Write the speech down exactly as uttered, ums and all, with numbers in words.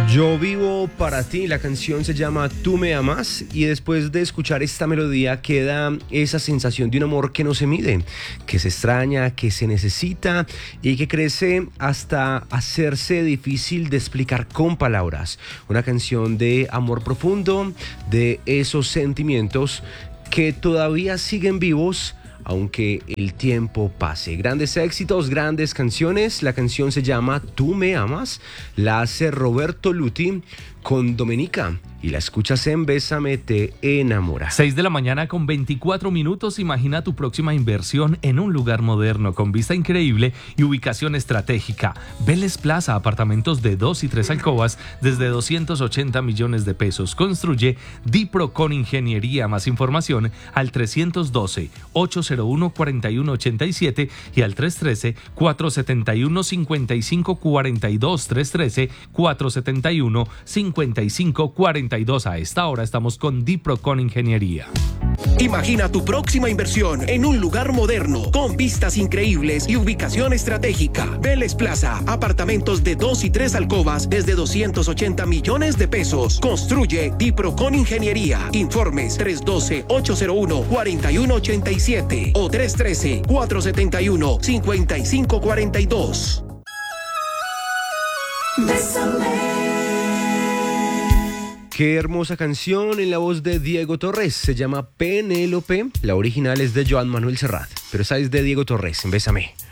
Yo vivo para ti, la canción se llama Tú me amas y después de escuchar esta melodía queda esa sensación de un amor que no se mide, que se extraña, que se necesita y que crece hasta hacerse difícil de explicar con palabras. Una canción de amor profundo, de esos sentimientos que todavía siguen vivos aunque el tiempo pase. Grandes éxitos, grandes canciones. La canción se llama Tú me amas. La hace Roberto Luti con Domenica. Y la escuchas en Bésame te enamora. seis de la mañana con veinticuatro minutos. Imagina tu próxima inversión en un lugar moderno con vista increíble y ubicación estratégica. Vélez Plaza, apartamentos de dos y tres alcobas desde doscientos ochenta millones de pesos. Construye Dipro con Ingeniería. Más información al trescientos doce, ochocientos uno, cuarenta y uno ochenta y siete y al trescientos trece, cuatrocientos setenta y uno, cincuenta y cinco cuarenta y dos. trescientos trece, cuatrocientos setenta y uno, cincuenta y cinco cuarenta y dos. A esta hora estamos con Dipro con Ingeniería. Imagina tu próxima inversión en un lugar moderno, con vistas increíbles y ubicación estratégica. Vélez Plaza, apartamentos de dos y tres alcobas desde doscientos ochenta millones de pesos. Construye Dipro con Ingeniería. Informes trescientos doce, ochocientos uno, cuarenta y uno ochenta y siete o trescientos trece, cuatrocientos setenta y uno, cincuenta y cinco cuarenta y dos. Bésame. Qué hermosa canción en la voz de Diego Torres. Se llama Penélope. La original es de Joan Manuel Serrat, pero esa es de Diego Torres. Bésame.